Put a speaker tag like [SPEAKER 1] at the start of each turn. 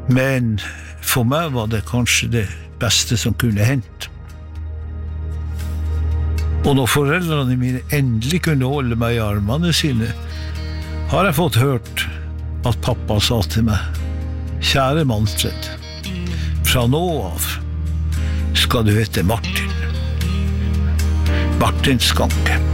[SPEAKER 1] Men for meg var det kanskje det beste som kunne hent. Og når foreldrene mine endelig kunne holde meg i armene sine, har jeg fått hørt at pappa sa til meg, kjære Manfred, fra nå av skal du hete Martin. Martin Skanke.